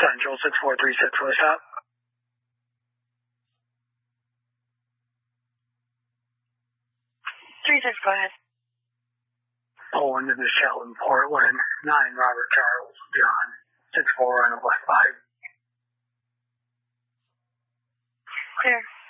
Central 6436, what's up? Go ahead. Pulling into Shelton, Portland, 9 Robert Charles, John, 64 on a black 5. Clear.